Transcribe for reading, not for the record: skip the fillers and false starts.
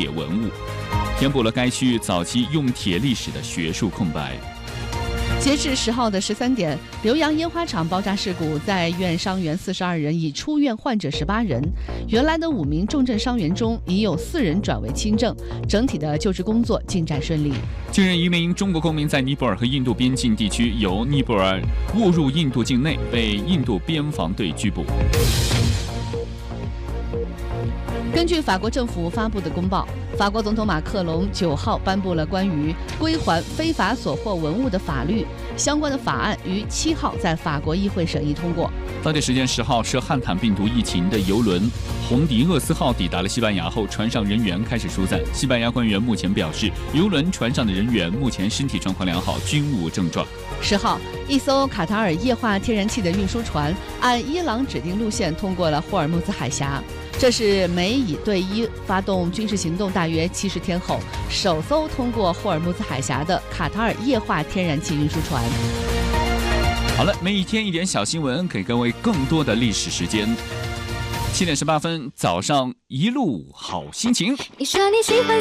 铁文物，填补了该区域早期用铁历史的学术空白。 截至10号的13点，浏阳烟花厂爆炸事故在院伤员42人，已出院患者18人。原来的5名重症伤员中，已有4人转为轻症，整体的救治工作进展顺利。 近日，一名中国公民在尼泊尔和印度边境地区由尼泊尔误入印度境内，被印度边防队拘捕。 根据法国政府发布的公报，法国总统马克龙9号颁布了关于归还非法所获文物的法律，相关的法案于7号在法国议会审议通过。 当地时间10号，涉汉坦病毒疫情的邮轮红迪厄斯号抵达了西班牙后，船上人员开始疏散。西班牙官员目前表示，邮轮船上的人员目前身体状况良好，均无症状。 10号，一艘卡塔尔液化天然气的运输船按伊朗指定路线通过了霍尔木兹海峡。这是美以对伊发动军事行动大约70天后，首艘通过霍尔木兹海峡的卡塔尔液化天然气运输船。 好了，每一天一点小新闻，给各位更多的历史时间。7点18分，早上一路好心情。 你说你喜欢